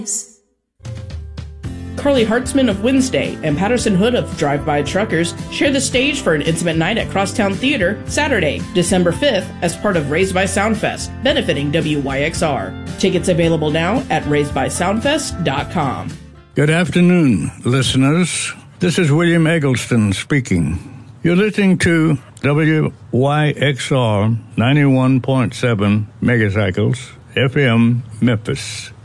Carly Hartzman of Wednesday and Patterson Hood of Drive-By Truckers share the stage for an intimate night at Crosstown Theater Saturday, December 5th as part of Raised by Soundfest, benefiting WYXR. Tickets available now at raisedbysoundfest.com. Good afternoon, listeners. This is William Eggleston speaking. You're listening to WYXR 91.7 megacycles, FM Memphis.